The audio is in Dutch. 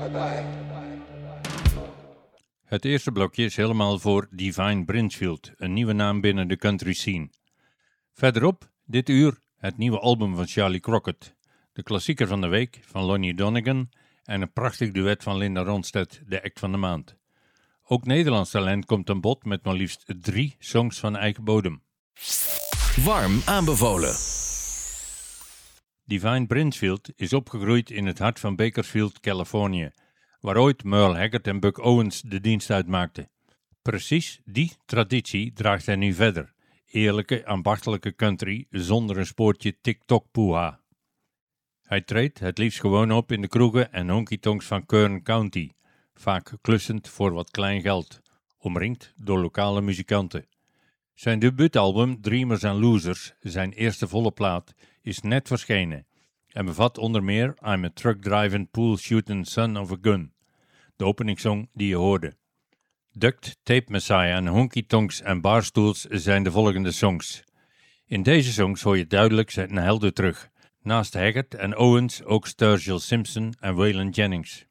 Het eerste blokje is helemaal voor Divine Brinchfield, een nieuwe naam binnen de country scene. Verderop, dit uur, het nieuwe album van Charlie Crockett, de klassieker van de week van Lonnie Donegan en een prachtig duet van Linda Ronstadt, de act van de maand. Ook Nederlands talent komt aan bod met maar liefst 3 songs van eigen bodem. Warm aanbevolen. Divine Brinchfield is opgegroeid in het hart van Bakersfield, Californië, waar ooit Merle Haggard en Buck Owens de dienst uitmaakten. Precies die traditie draagt hij nu verder. Eerlijke, ambachtelijke country zonder een spoortje TikTok-poeha. Hij treedt het liefst gewoon op in de kroegen en honky-tonks van Kern County, vaak klussend voor wat klein geld, omringd door lokale muzikanten. Zijn debuutalbum Dreamers and Losers, zijn eerste volle plaat, is net verschenen en bevat onder meer I'm a truck-driving, pool-shooting son of a gun, de openingssong die je hoorde. Duct Tape Messiah en Honky Tonks en Barstools zijn de volgende songs. In deze songs hoor je duidelijk zijn helden terug. Naast Haggard en Owens ook Sturgill Simpson en Waylon Jennings.